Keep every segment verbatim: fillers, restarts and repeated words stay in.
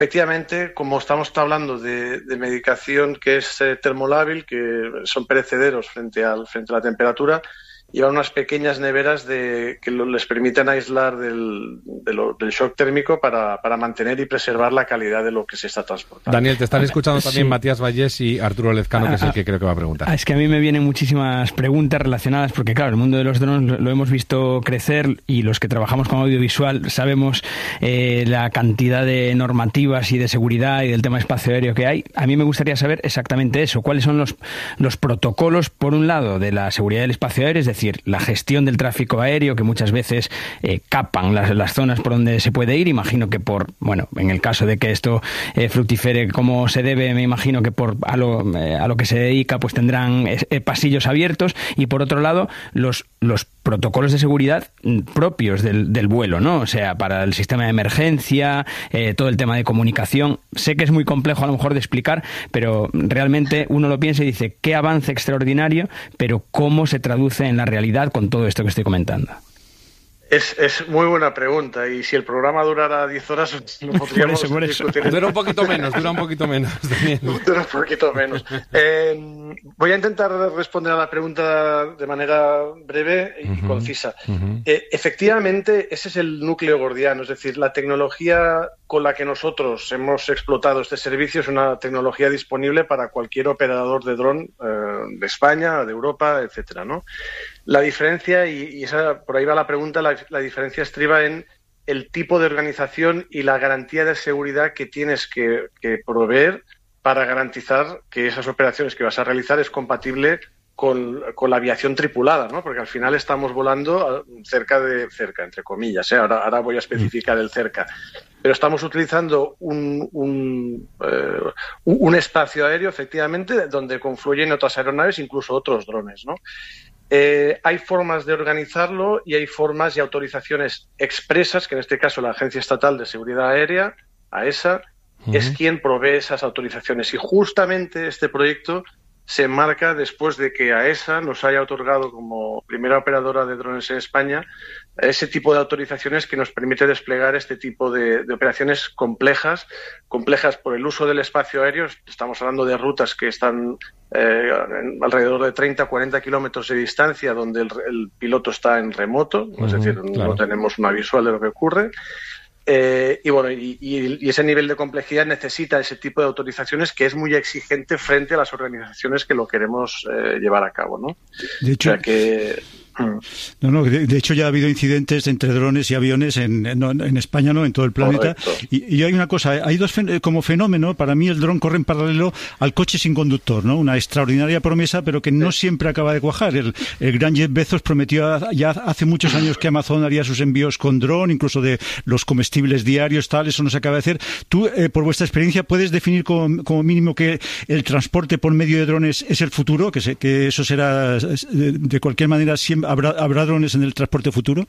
Efectivamente, como estamos hablando de, de medicación que es eh, termolábil, que son perecederos frente, al, frente a la temperatura, llevan unas pequeñas neveras de, que lo, les permiten aislar del, de lo, del shock térmico para, para mantener y preservar la calidad de lo que se está transportando. Daniel, te están escuchando también sí. Matías Vallés y Arturo Lezcano, que es el que creo que va a preguntar. Es que a mí me vienen muchísimas preguntas relacionadas, porque claro, el mundo de los drones lo, lo hemos visto crecer y los que trabajamos con audiovisual sabemos eh, la cantidad de normativas y de seguridad y del tema espacio aéreo que hay. A mí me gustaría saber exactamente eso, cuáles son los, los protocolos, por un lado, de la seguridad del espacio aéreo, es decir, la gestión del tráfico aéreo, que muchas veces eh, capan las, las zonas por donde se puede ir. Imagino que por, bueno, en el caso de que esto eh, fructifere como se debe, me imagino que por a lo, eh, a lo que se dedica, pues tendrán eh, pasillos abiertos. Y por otro lado, los, los protocolos de seguridad propios del, del vuelo, ¿no? O sea, para el sistema de emergencia, eh, todo el tema de comunicación. Sé que es muy complejo a lo mejor de explicar, pero realmente uno lo piensa y dice, qué avance extraordinario, pero cómo se traduce en la realidad con todo esto que estoy comentando. Es, es muy buena pregunta, y si el programa durara diez horas no podríamos por eso, por eso. discutir. Dura un poquito menos, dura un poquito menos. Dura un poquito menos. Eh, voy a intentar responder a la pregunta de manera breve y uh-huh, concisa. Uh-huh. Eh, efectivamente, ese es el núcleo gordiano, es decir, la tecnología con la que nosotros hemos explotado este servicio es una tecnología disponible para cualquier operador de dron eh, de España, de Europa, etcétera, ¿no? La diferencia, y, y esa, por ahí va la pregunta, la, la diferencia estriba en el tipo de organización y la garantía de seguridad que tienes que, que proveer para garantizar que esas operaciones que vas a realizar es compatible con, con la aviación tripulada, ¿no? Porque al final estamos volando cerca de, cerca, entre comillas, ¿eh? Ahora, ahora voy a especificar el cerca. Pero estamos utilizando un, un, eh, un espacio aéreo, efectivamente, donde confluyen otras aeronaves, incluso otros drones, ¿no? Eh, hay formas de organizarlo y hay formas y autorizaciones expresas, que en este caso la Agencia Estatal de Seguridad Aérea, AESA, uh-huh, es quien provee esas autorizaciones. Y justamente este proyecto se enmarca después de que AESA nos haya otorgado como primera operadora de drones en España ese tipo de autorizaciones que nos permite desplegar este tipo de, de operaciones complejas, complejas por el uso del espacio aéreo. Estamos hablando de rutas que están eh, alrededor de treinta a cuarenta kilómetros de distancia, donde el, el piloto está en remoto, uh-huh, es decir, claro, no tenemos una visual de lo que ocurre. Eh, y bueno, y, y, y ese nivel de complejidad necesita ese tipo de autorizaciones que es muy exigente frente a las organizaciones que lo queremos eh, llevar a cabo, ¿no? De hecho, o sea que... No, no, de, de hecho ya ha habido incidentes entre drones y aviones en, en, en España, no, en todo el planeta. Y, y hay una cosa, hay dos fen- como fenómeno, para mí el dron corre en paralelo al coche sin conductor, ¿no? Una extraordinaria promesa, pero que no siempre acaba de cuajar. El, el gran Jeff Bezos prometió ya hace muchos años que Amazon haría sus envíos con dron, incluso de los comestibles diarios, tal, eso no se acaba de hacer. Tú, eh, por vuestra experiencia, ¿puedes definir como, como mínimo que el transporte por medio de drones es el futuro? Que, se, que eso será, de, de cualquier manera, siempre ¿Habrá, ¿Habrá drones en el transporte futuro?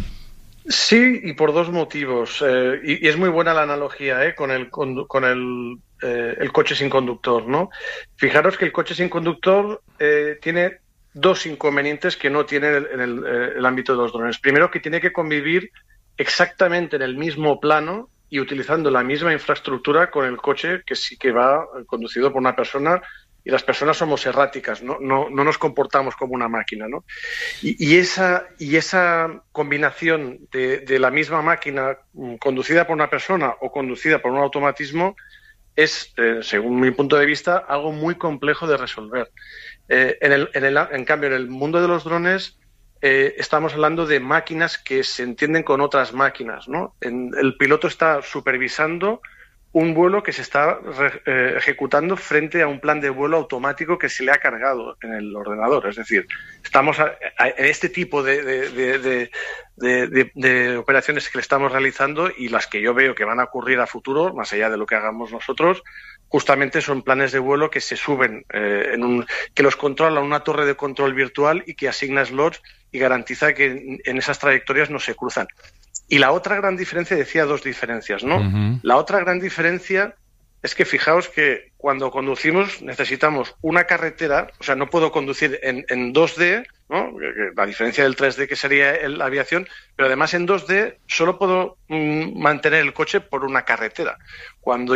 Sí, y por dos motivos. Eh, y, y es muy buena la analogía eh, con el con, con el, eh, el coche sin conductor, ¿no? Fijaros que el coche sin conductor eh, tiene dos inconvenientes que no tiene en el, el, el ámbito de los drones. Primero, que tiene que convivir exactamente en el mismo plano y utilizando la misma infraestructura con el coche que sí que va conducido por una persona. Y las personas somos erráticas, no, no, no nos comportamos como una máquina, ¿no? Y, y, esa, y esa combinación de, de la misma máquina conducida por una persona o conducida por un automatismo es, eh, según mi punto de vista, algo muy complejo de resolver. Eh, en, el, en, el, en cambio, en el mundo de los drones eh, estamos hablando de máquinas que se entienden con otras máquinas, ¿no? En, el piloto está supervisando un vuelo que se está re, eh, ejecutando frente a un plan de vuelo automático que se le ha cargado en el ordenador. Es decir, estamos a, a, en este tipo de, de, de, de, de, de, de operaciones que le estamos realizando, y las que yo veo que van a ocurrir a futuro, más allá de lo que hagamos nosotros, justamente son planes de vuelo que se suben, eh, en un, que los controla una torre de control virtual y que asigna slots y garantiza que en, en esas trayectorias no se cruzan. Y la otra gran diferencia, decía dos diferencias, ¿no? Uh-huh. La otra gran diferencia es que fijaos que cuando conducimos necesitamos una carretera, o sea, no puedo conducir en, en dos D, ¿no? La diferencia del tres D que sería el, la aviación, pero además en dos D solo puedo mm, mantener el coche por una carretera. Cuando